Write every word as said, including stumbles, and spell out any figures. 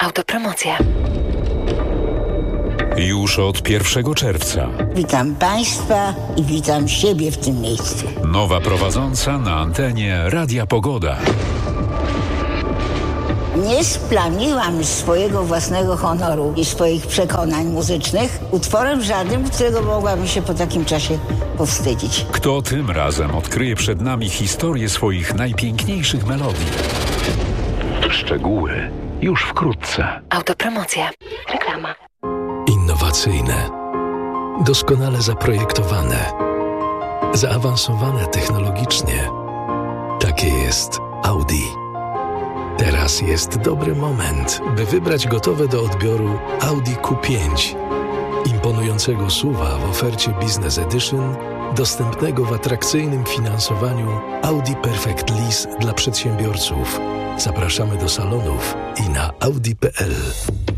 Autopromocja. Już od pierwszego czerwca. Witam Państwa i witam siebie w tym miejscu. Nowa prowadząca na antenie Radia Pogoda. Nie splamiłam swojego własnego honoru i swoich przekonań muzycznych utworem żadnym, którego mogłabym się po takim czasie powstydzić. Kto tym razem odkryje przed nami historię swoich najpiękniejszych melodii? Szczegóły już wkrótce. Autopromocja. Reklama. Innowacyjne, doskonale zaprojektowane, zaawansowane technologicznie. Takie jest Audi. Teraz jest dobry moment, by wybrać gotowe do odbioru Audi Q pięć. Imponującego suva w ofercie Business Edition, dostępnego w atrakcyjnym finansowaniu Audi Perfect Lease dla przedsiębiorców. Zapraszamy do salonów i na audi kropka p l.